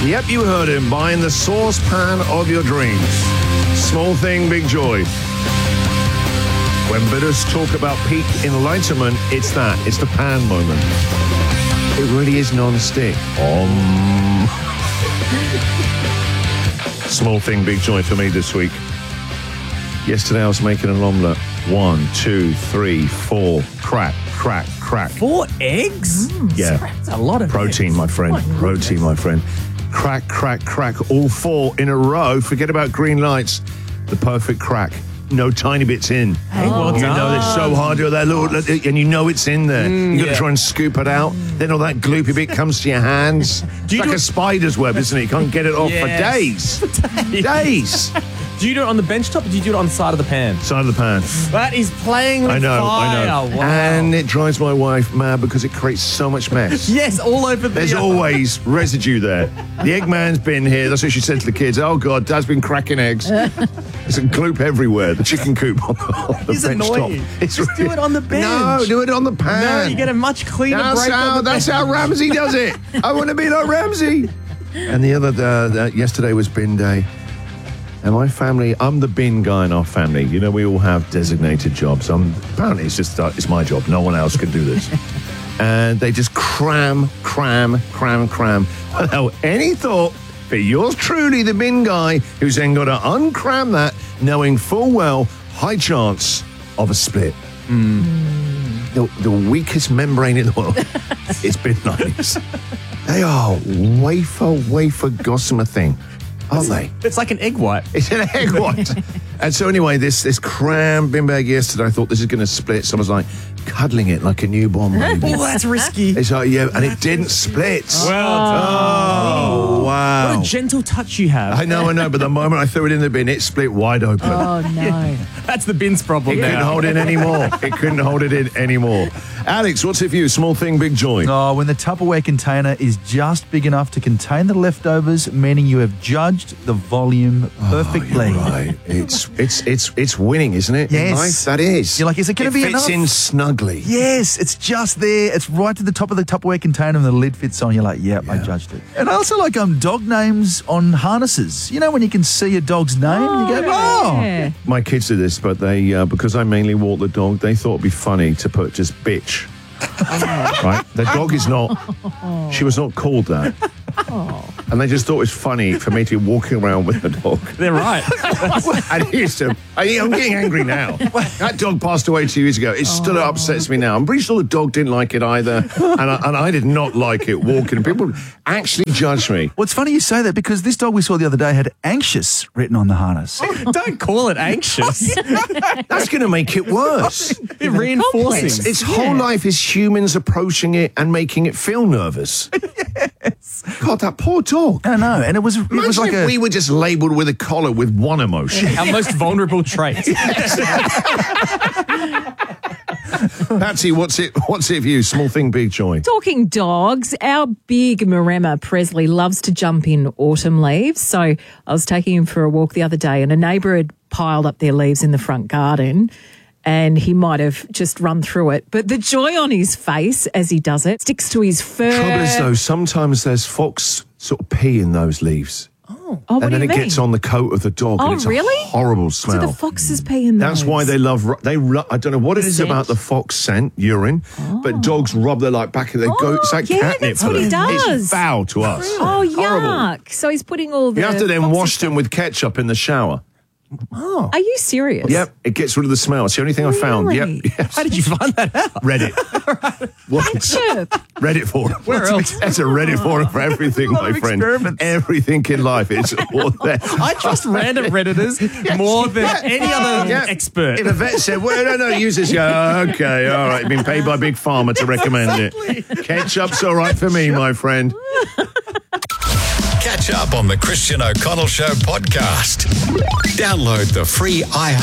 Yep, you heard him. Buying the saucepan of your dreams. Small thing, big joy. When bidders talk about peak enlightenment, it's that. It's the pan moment. It really is non-stick. Small thing, big joy for me this week. Yesterday I was making an omelette. 1, 2, 3, 4. Crack, crack, crack. 4 eggs? Yeah. That's a lot of Protein, eggs. my friend. Protein, my friend. Crack, crack, crack. All 4 in a row. Forget about green lights. The perfect crack. No tiny bits in. Hey, well You know, done. they're so hard to that little, and you know it's in there. You got to try and scoop it out. Then all that gloopy bit comes to your hands. It's like a spider's web, isn't it? You can't get it off for days. Days. Do you do it on the bench top or do you do it on the side of the pan? Side of the pan. That is playing with I know. fire. Wow. And it drives my wife mad because it creates so much mess. Yes, all over the... There's always residue there. The Eggman's been here. That's what she said to the kids. Oh, God, Dad's been cracking eggs. There's a gloop everywhere. The chicken coop on the It's bench annoying. top. It's Just do it on the bench. No, do it on the pan. No, you get a much cleaner break on the That's bench. how Ramsey does it. I want to be like Ramsey. And the other yesterday was bin day. And my family, I'm the bin guy in our family. You know, we all have designated jobs. Apparently, it's my job. No one else can do this. And they just cram without any thought for yours truly, the bin guy, who's then got to uncram that, knowing full well, high chance of a split. The weakest membrane in the world is bin liners. They are wafer gossamer thing. Aren't they? It's like an egg white. It's an egg white. And so anyway, this cram bin bag yesterday, I thought this is going to split. So I was like cuddling it like a newborn baby. Oh, that's risky. It's like, yeah, and it didn't split. Well, Oh, wow. what a gentle touch you have. I know, but the moment I threw it in the bin, it split wide open. Oh, no. That's the bin's problem It couldn't now. hold it anymore. It couldn't hold it in anymore. Alex, what's it for you? Small thing, big joy. Oh, when the Tupperware container is just big enough to contain the leftovers, meaning you have judged the volume perfectly. You're right. It's winning, isn't it? Yes. Nice, that is. You're like, is it going to be fits enough? in snugly. Yes, it's just there. It's right to the top of the Tupperware container and the lid fits on. You're like, yep, I judged it. And I also like dog names on harnesses. You know, when you can see a dog's name and you go, oh. Yeah. My kids do this, but they, because I mainly walk the dog, they thought it'd be funny to put just bitch. Right? The dog is not, she was not called that. And they just thought it was funny for me to be walking around with the dog. They're right. And he used to, I'm getting angry now. That dog passed away 2 years ago. It still upsets me now. I'm pretty sure the dog didn't like it either. And I did not like it walking. People actually judge me. Well, it's funny you say that because this dog we saw the other day had anxious written on the harness. Don't call it anxious. That's going to make it worse. It's reinforcing. Its whole life is humans approaching it and making it feel nervous. God, that poor dog. I know, and it was Imagine like if we were just labelled with a collar with one emotion. Our most vulnerable trait. Patsy, what's it for you? Small thing, big joy. Talking dogs, our big Maremma Presley loves to jump in autumn leaves. So I was taking him for a walk the other day and a neighbour had piled up their leaves in the front garden and he might have just run through it. But the joy on his face as he does it sticks to his fur. Trouble is, though, sometimes there's fox sort of pee in those leaves. Oh, what And do then you it mean? gets on the coat of the dog. Oh, and it's really? a horrible So smell. the foxes pee in those. That's why they love. I don't know what it is scent. about the fox scent, urine, but dogs rub their back. They go. It's like yeah, catnip that's for what he them. does. It's foul to us. Oh, yuck. Horrible. So he's putting all the... You have to then foxes- wash them with ketchup in the shower. Are you serious? Yep, it gets rid of the smell. It's the only thing I found. Really? Yep. Yes. How did you find that out? Reddit. Once. Reddit forum. Where else? That's a Reddit forum for everything, my of friend. experiments. Everything in life. It's all there. I trust random Redditors more than any other Yeah. expert. If a vet said, well, no, use this. Yeah, okay, all right. Been paid by Big Pharma to recommend it. Ketchup's all right for me, my friend. Catch up on the Christian O'Connell Show podcast. Download the free iHeart